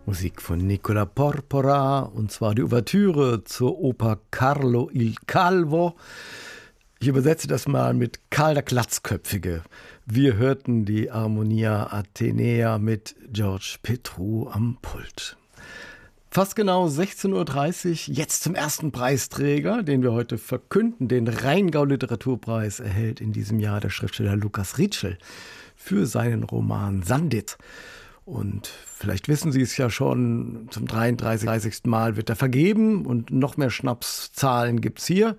Musik von Nicola Porpora, und zwar die Ouvertüre zur Oper Carlo il Calvo. Ich übersetze das mal mit Karl der Glatzköpfige. Wir hörten die Harmonia Athenea mit George Petru am Pult. Fast genau 16:30 Uhr, jetzt zum ersten Preisträger, den wir heute verkünden. Den Rheingau-Literaturpreis erhält in diesem Jahr der Schriftsteller Lukas Rietschel für seinen Roman Sandit. Und vielleicht wissen Sie es ja schon, zum 33. Mal wird er vergeben und noch mehr Schnapszahlen gibt es hier.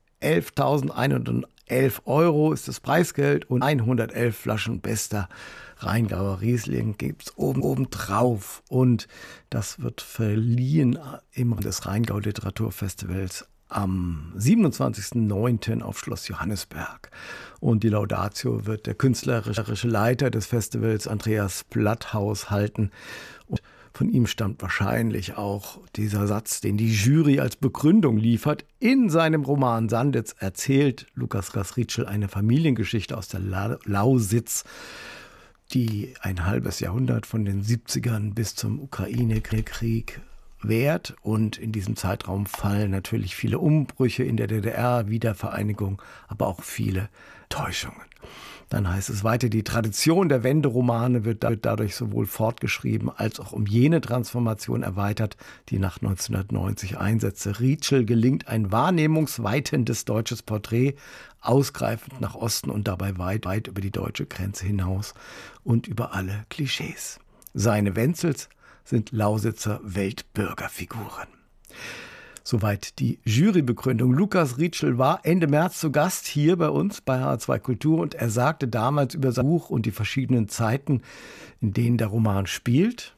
11.111 € ist das Preisgeld und 111 Flaschen bester Rheingauer Riesling gibt es oben drauf. Und das wird verliehen im Rahmen des Rheingau Literaturfestivals am 27.09. auf Schloss Johannisberg. Und die Laudatio wird der künstlerische Leiter des Festivals, Andreas Platthaus, halten. Und von ihm stammt wahrscheinlich auch dieser Satz, den die Jury als Begründung liefert. In seinem Roman Sanditz erzählt Lukas Rietschel eine Familiengeschichte aus der Lausitz, die ein halbes Jahrhundert von den 70ern bis zum Ukraine-Krieg währt. Und in diesem Zeitraum fallen natürlich viele Umbrüche in der DDR, Wiedervereinigung, aber auch viele Täuschungen. Dann heißt es weiter, die Tradition der Wenderomane wird dadurch sowohl fortgeschrieben als auch um jene Transformation erweitert, die nach 1990 einsetzte. Rietschel gelingt ein wahrnehmungsweitendes deutsches Porträt, ausgreifend nach Osten und dabei weit über die deutsche Grenze hinaus und über alle Klischees. Seine Wenzels sind Lausitzer Weltbürgerfiguren. Soweit die Jurybegründung. Lukas Rietschel war Ende März zu Gast hier bei uns bei HR2 Kultur und er sagte damals über sein Buch und die verschiedenen Zeiten, in denen der Roman spielt.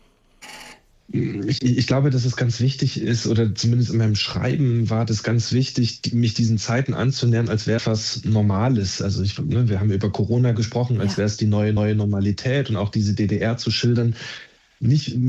Ich glaube, dass es ganz wichtig ist, oder zumindest in meinem Schreiben war das ganz wichtig, mich diesen Zeiten anzunähern, als wäre es was Normales. Also wir haben über Corona gesprochen, als wäre es die neue Normalität und auch diese DDR zu schildern. Nicht